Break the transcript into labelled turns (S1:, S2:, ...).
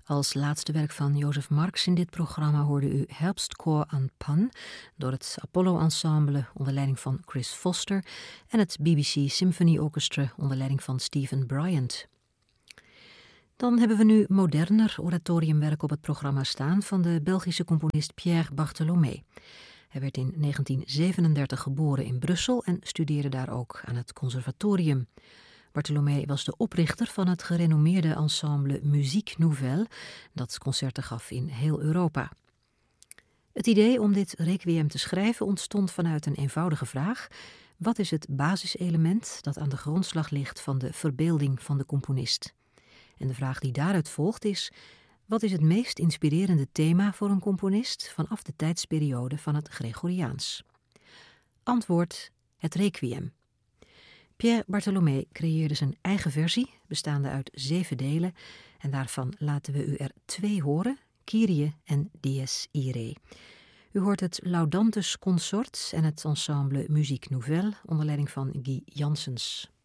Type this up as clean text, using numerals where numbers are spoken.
S1: Als laatste werk van Joseph Marx in dit programma hoorde u Herbstchor aan Pan door het Apollo Ensemble onder leiding van Chris Foster en het BBC Symphony Orchestra onder leiding van Stephen Bryant. Dan hebben we nu moderner oratoriumwerk op het programma staan van de Belgische componist Pierre Bartholomé. Hij werd in 1937 geboren in Brussel en studeerde daar ook aan het conservatorium. Bartholomé was de oprichter van het gerenommeerde ensemble Musique Nouvelle, dat concerten gaf in heel Europa. Het idee om dit requiem te schrijven ontstond vanuit een eenvoudige vraag: wat is het basiselement dat aan de grondslag ligt van de verbeelding van de componist? En de vraag die daaruit volgt is: wat is het meest inspirerende thema voor een componist vanaf de tijdsperiode van het Gregoriaans? Antwoord: het requiem. Pierre Bartholomé creëerde zijn eigen versie, bestaande uit 7 delen, en daarvan laten we u er 2 horen, Kyrie en Dies Irae. U hoort het Laudantus Consort en het ensemble Musique Nouvelle onder leiding van Guy Janssens.